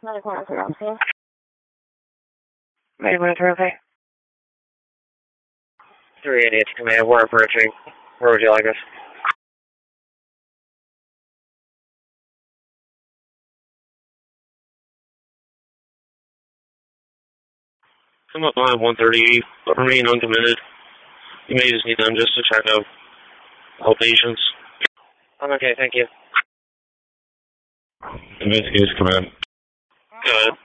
Maywood, okay. 388 Command, we're approaching. Where would you like us? Come up on 130, but remain uncommitted. You may just need them just to check out all patients. I'm okay, thank you. Investigate Command. Go ahead.